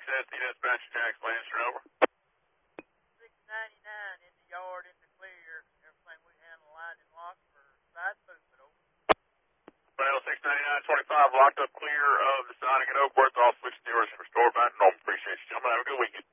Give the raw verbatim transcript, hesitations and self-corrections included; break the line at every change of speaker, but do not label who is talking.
access to dispatch Jack's Lancer, over.
six ninety-nine in the yard, in the clear. Everything we handle line and lock for side movement, over.
Well, six ninety-nine twenty-five locked up clear of the Sonic at Oakworth. All switch zeros restored back to normal. Appreciate you, gentlemen. Have a good weekend.